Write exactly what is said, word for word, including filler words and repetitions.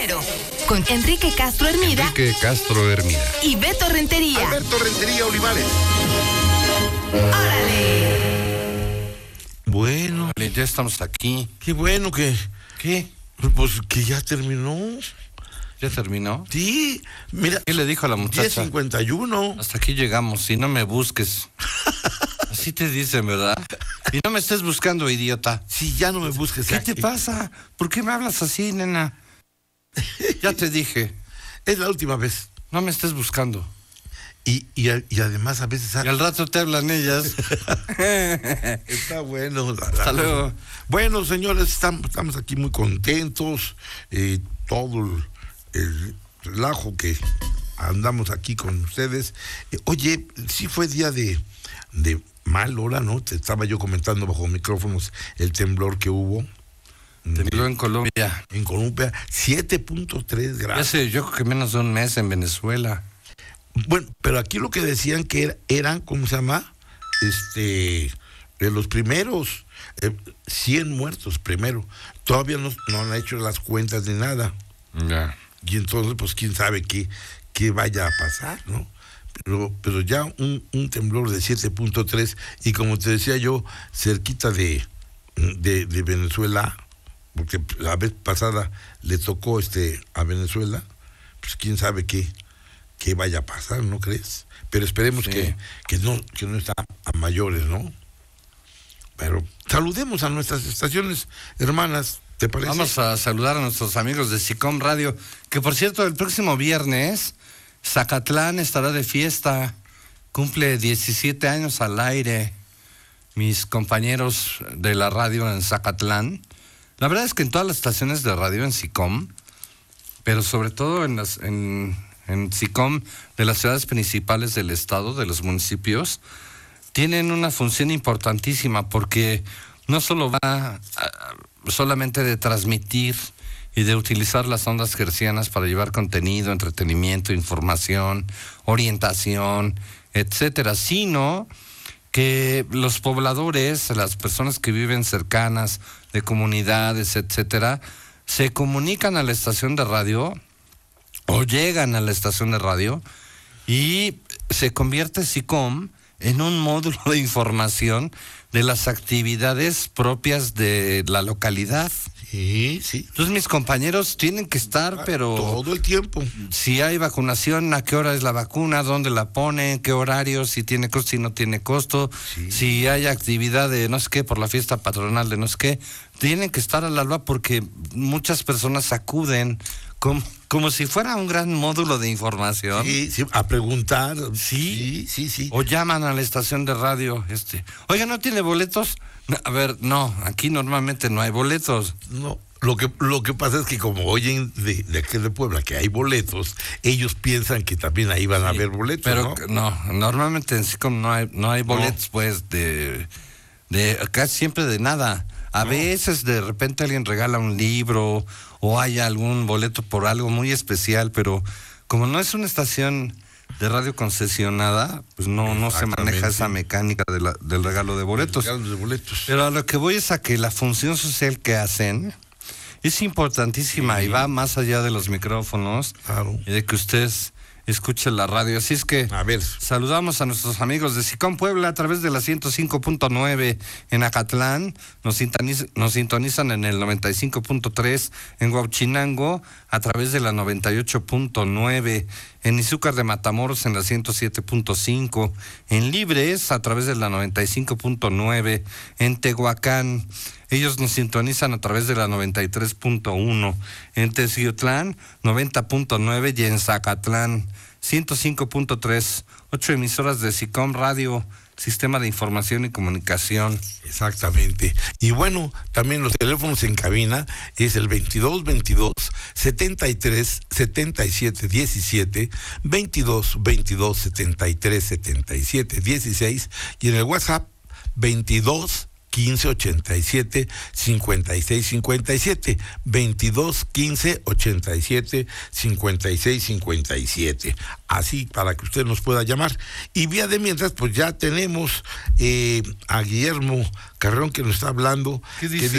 Noticiero con Enrique Castro Hermida. Enrique Castro Hermida. Y Beto Rentería. Alberto Rentería Olivares. ¡Órale! Bueno. Vale, ya estamos aquí. Qué bueno que... ¿Qué? Pues que ya terminó. ¿Ya terminó? Sí, mira. ¿Qué le dijo a la muchacha? diez cincuenta y uno. Hasta aquí llegamos, si no me busques. Así te dicen, ¿verdad? Y no me estés buscando, idiota. Sí, ya no me busques. ¿Qué aquí. te pasa? ¿Por qué me hablas así, nena? Ya te dije. Es la última vez. No me estés buscando. Y, y, y además a veces... Y al rato te hablan ellas. Está bueno. La, la, Hasta luego. Bueno, señores, estamos, estamos aquí muy contentos. Eh, todo el, el relajo que andamos aquí con ustedes. Eh, oye, sí fue día de, de mal hora, ¿no? Te estaba yo comentando bajo micrófonos el temblor que hubo. Tembló en Colombia. En Colombia, siete punto tres grados. Hace yo creo que menos de un mes en Venezuela. Bueno, pero aquí lo que decían que era, eran, ¿cómo se llama? Este, de los primeros, eh, cien muertos primero. Todavía no, no han hecho las cuentas ni nada. Ya. Y entonces, pues, quién sabe qué, qué vaya a pasar, ¿no? Pero, pero ya un, un temblor de siete punto tres, y como te decía yo, cerquita de, de, de Venezuela, porque la vez pasada le tocó este a Venezuela, pues quién sabe qué, qué vaya a pasar, ¿no crees? Pero esperemos sí. que, que no, que no está a mayores, ¿no? Pero saludemos a nuestras estaciones hermanas, ¿te parece? Vamos a saludar a nuestros amigos de SICOM Radio, que por cierto, el próximo viernes, Zacatlán estará de fiesta, cumple diecisiete años al aire, mis compañeros de la radio en Zacatlán. La verdad es que en todas las estaciones de radio en SICOM, pero sobre todo en las en, en SICOM de las ciudades principales del estado, de los municipios, tienen una función importantísima porque no solo va a, solamente de transmitir y de utilizar las ondas hercianas para llevar contenido, entretenimiento, información, orientación, etcétera, sino que los pobladores, las personas que viven cercanas de comunidades, etcétera, se comunican a la estación de radio o llegan a la estación de radio y se convierte SICOM en un módulo de información de las actividades propias de la localidad. Sí, sí. Entonces mis compañeros tienen que estar, pero... todo el tiempo. Si hay vacunación, a qué hora es la vacuna, dónde la ponen, qué horario, si tiene costo, si no tiene costo, sí. Si hay actividad de no sé qué, por la fiesta patronal de no sé qué, tienen que estar al alba porque muchas personas acuden como, como si fuera un gran módulo de información. Sí, sí, a preguntar. Sí, sí, sí, sí. O llaman a la estación de radio, este, oiga, ¿no tiene boletos? A ver, no, aquí normalmente no hay boletos. No, lo que lo que pasa es que como oyen de, de aquí de Puebla que hay boletos, ellos piensan que también ahí van sí, a haber boletos, pero ¿no? no, normalmente en SICOM no hay, no hay boletos, no. pues, de, de casi siempre de nada. A no. veces de repente alguien regala un libro o hay algún boleto por algo muy especial, pero como no es una estación de radio concesionada, pues no, no se maneja esa mecánica de la, del regalo de boletos. Regalo de boletos. Pero a lo que voy es a que la función social que hacen es importantísima sí. y va más allá de los micrófonos claro. y de que usted escuche la radio. Así es que a ver. saludamos a nuestros amigos de SICOM Puebla a través de la ciento cinco punto nueve en Acatlán, nos, sintoniz, nos sintonizan en el noventa y cinco punto tres en Huauchinango a través de la noventa y ocho punto nueve, en Izúcar de Matamoros en la ciento siete punto cinco, en Libres a través de la noventa y cinco punto nueve, en Tehuacán ellos nos sintonizan a través de la noventa y tres punto uno, en Teciutlán noventa punto nueve y en Zacatlán ciento cinco punto tres, ocho emisoras de SICOM Radio, Sistema de Información y Comunicación. Exactamente. Y bueno, también los teléfonos en cabina es el veintidós veintidós setenta y tres setenta y siete diecisiete, veintidós veintidós setenta y tres setenta y siete dieciséis y en el WhatsApp veintidós quince ochenta y siete cincuenta y seis cincuenta y siete, veintidós quince ochenta y siete cincuenta y seis cincuenta y siete, así para que usted nos pueda llamar. Y vía de mientras, pues ya tenemos eh, a Guillermo Carrón que nos está hablando. ¿Qué dice? Que